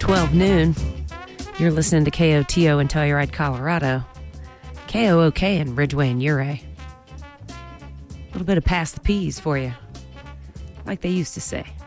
12 noon. You're listening to KOTO in Telluride, Colorado. KOOK in Ridgeway and Ouray. A little bit of Pass the Peas for you, like they used to say.